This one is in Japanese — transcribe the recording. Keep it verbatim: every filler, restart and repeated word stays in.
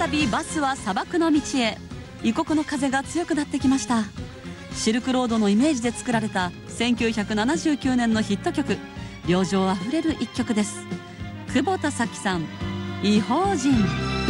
びバスは砂漠の道へ。異国の風が強くなってきました。シルクロードのイメージで作られたせんきゅうひゃくななじゅうきゅうねんのヒット曲、旅情あふれる一曲です。久保田早紀さん、異邦人。